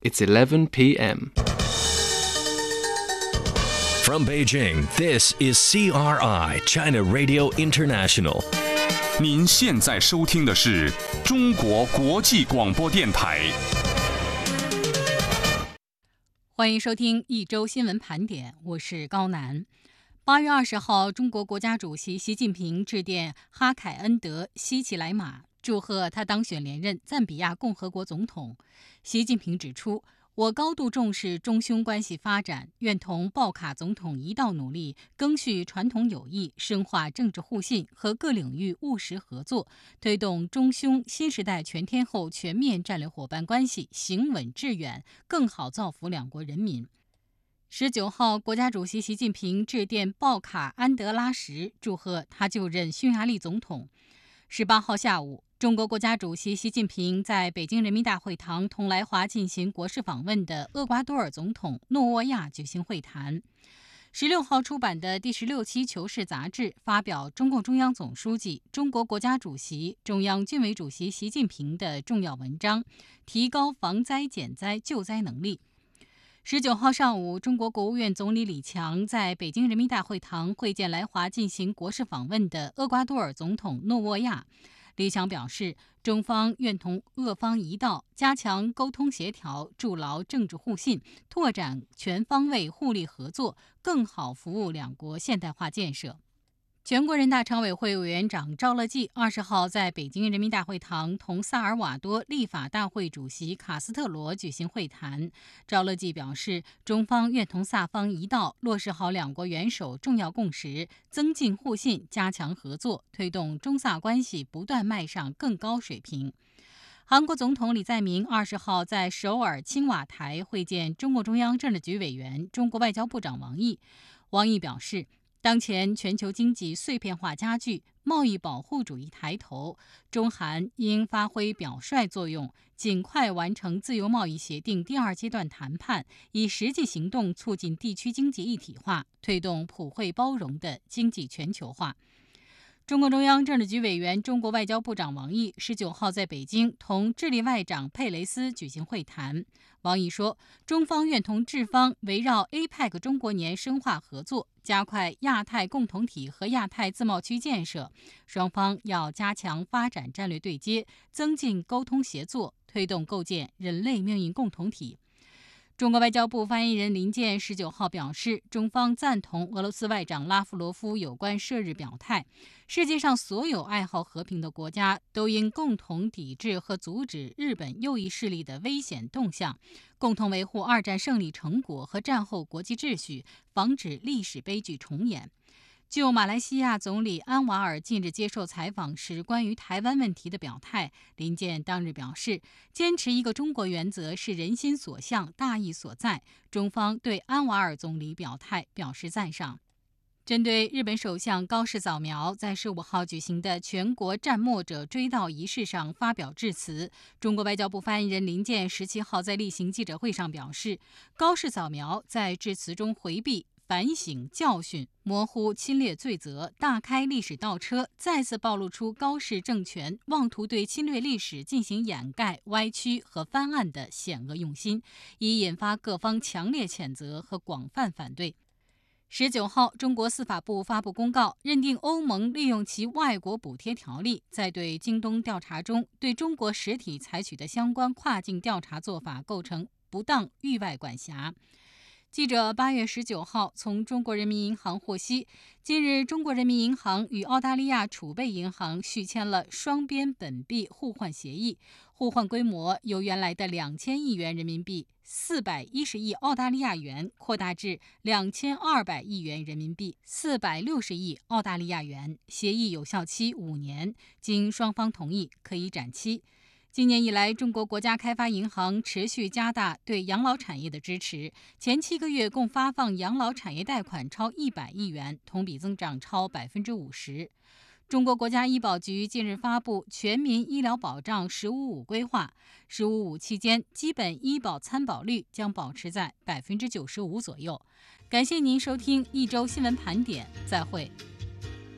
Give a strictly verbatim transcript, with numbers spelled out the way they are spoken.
It's eleven p m From Beijing, this is C R I, China Radio International. 您现在收听的是中国国际广播电台。 欢迎收听一周新闻盘点，我是高楠。八月二十号，中国国家主席习近平致电哈凯恩德·希奇莱马，祝贺他当选连任赞比亚共和国总统。习近平指出，我高度重视中匈关系发展，愿同鲍卡总统一道努力，赓续传统友谊，深化政治互信和各领域务实合作，推动中匈新时代全天候全面战略伙伴关系行稳致远，更好造福两国人民。十九号，国家主席习近平致电鲍卡安德拉什，祝贺他就任匈牙利总统。十八号下午，中国国家主席习近平在北京人民大会堂同来华进行国事访问的厄瓜多尔总统诺沃亚举行会谈。十六号出版的第十六期《求是》杂志发表中共中央总书记、中国国家主席、中央军委主席习近平的重要文章，提高防灾减灾救灾能力。十九号上午，中国国务院总理李强在北京人民大会堂会见来华进行国事访问的厄瓜多尔总统诺沃亚。李强表示，中方愿同俄方一道，加强沟通协调，筑牢政治互信，拓展全方位互利合作，更好服务两国现代化建设。全国人大常委会委员长赵乐际二十号在北京人民大会堂同萨尔瓦多立法大会主席卡斯特罗举行会谈。赵乐际表示，中方愿同萨方一道，落实好两国元首重要共识，增进互信，加强合作，推动中萨关系不断迈上更高水平。韩国总统李在明二十号在首尔青瓦台会见中共中央政治局委员、中国外交部长王毅。王毅表示，当前全球经济碎片化加剧，贸易保护主义抬头，中韩应发挥表率作用，尽快完成自由贸易协定第二阶段谈判，以实际行动促进地区经济一体化，推动普惠包容的经济全球化。中共中央政治局委员、中国外交部长王毅十九号在北京同智利外长佩雷斯举行会谈。王毅说，中方愿同智方围绕 A P E C 中国年深化合作，加快亚太共同体和亚太自贸区建设。双方要加强发展战略对接，增进沟通协作，推动构建人类命运共同体。中国外交部发言人林健十九号表示，中方赞同俄罗斯外长拉夫罗夫有关涉日表态，世界上所有爱好和平的国家都应共同抵制和阻止日本右翼势力的危险动向，共同维护二战胜利成果和战后国际秩序，防止历史悲剧重演。就马来西亚总理安瓦尔近日接受采访时关于台湾问题的表态，林健当日表示，坚持一个中国原则是人心所向、大义所在。中方对安瓦尔总理表态表示赞赏。针对日本首相高市早苗在十五号举行的全国战没者追悼仪式上发表致辞，中国外交部发言人林健十七号在例行记者会上表示，高市早苗在致辞中回避反省教训，模糊侵略罪责，大开历史倒车，再次暴露出高市政权妄图对侵略历史进行掩盖、歪曲和翻案的险恶用心，已引发各方强烈谴责和广泛反对。十九号，中国司法部发布公告，认定欧盟利用其外国补贴条例，在对京东调查中对中国实体采取的相关跨境调查做法构成不当域外管辖。记者八月十九号从中国人民银行获悉，近日中国人民银行与澳大利亚储备银行续签了双边本币互换协议，互换规模由原来的两千亿元人民币、四百一十亿澳大利亚元扩大至两千二百亿元人民币、四百六十亿澳大利亚元。协议有效期五年，经双方同意可以展期。今年以来，中国国家开发银行持续加大对养老产业的支持，前七个月共发放养老产业贷款超一百亿元，同比增长超百分之五十。中国国家医保局近日发布全民医疗保障“十五五”规划，“十五五”期间，基本医保参保率将保持在百分之九十五左右。感谢您收听一周新闻盘点，再会。